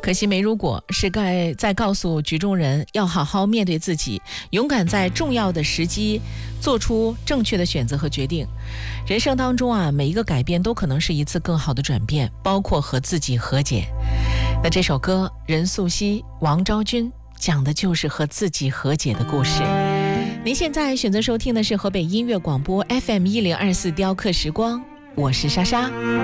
可惜没如果，是该在告诉局中人要好好面对自己，勇敢在重要的时机做出正确的选择和决定。人生当中啊，每一个改变都可能是一次更好的转变，包括和自己和解。那这首歌任素汐、王昭君讲的就是和自己和解的故事。您现在选择收听的是河北音乐广播 FM1024 雕刻时光，我是莎莎。